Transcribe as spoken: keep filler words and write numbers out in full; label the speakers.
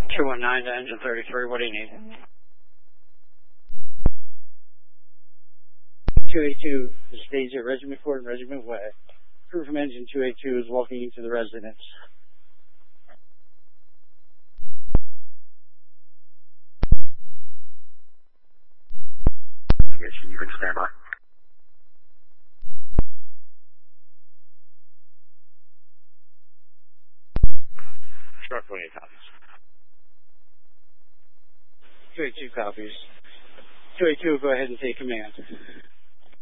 Speaker 1: two one nine to engine thirty-three, what do you need? two eighty-two, the stage at Regiment Court and Regiment Way. Crew from engine two eighty-two is walking into the residence.
Speaker 2: You can stand by. Sharp twenty-eight copies.
Speaker 1: two eighty-two copies. two eighty-two will go ahead and take command.